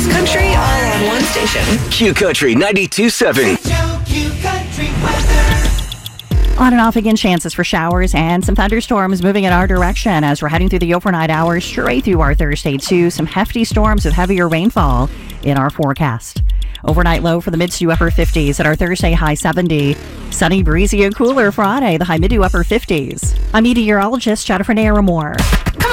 best country all on one station. Q Country 92.7. On and off again, chances for showers and some thunderstorms moving in our direction as we're heading through the overnight hours straight through our Thursday too. Some hefty storms with heavier rainfall in our forecast. Overnight low for the mid to upper 50s at our Thursday high 70. Sunny, breezy, and cooler Friday, the high mid to upper 50s. I'm meteorologist Jennifer Naramore.